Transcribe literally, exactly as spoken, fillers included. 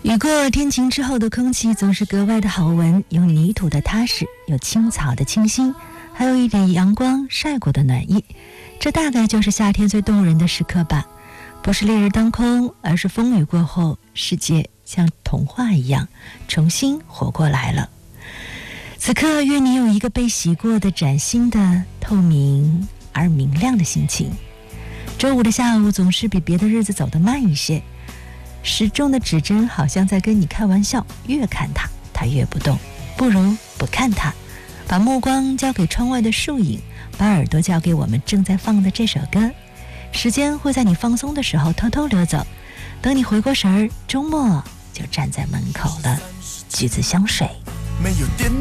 雨过天晴之后的空气总是格外的好闻，有泥土的踏实，有青草的清新，还有一点阳光晒过的暖意。这大概就是夏天最动人的时刻吧。不是烈日当空，而是风雨过后，世界像童话一样重新活过来了。此刻愿你有一个被洗过的崭新的透明而明亮的心情。周五的下午总是比别的日子走得慢一些，时钟的指针好像在跟你开玩笑，越看它它越不动，不如不看它，把目光交给窗外的树影，把耳朵交给我们正在放的这首歌。时间会在你放松的时候偷偷溜走，等你回过神儿，周末就站在门口了。橘子香水没有电